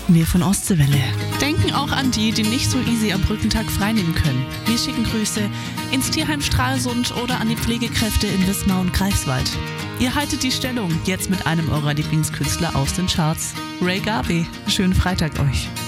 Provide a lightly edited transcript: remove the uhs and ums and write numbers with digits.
Wir von Ostseewelle denken auch an die, die nicht so easy am Brückentag freinehmen können. Wir schicken Grüße ins Tierheim Stralsund oder an die Pflegekräfte in Wismar und Greifswald. Ihr haltet die Stellung jetzt mit einem eurer Lieblingskünstler aus den Charts. Ray Garvey, schönen Freitag euch.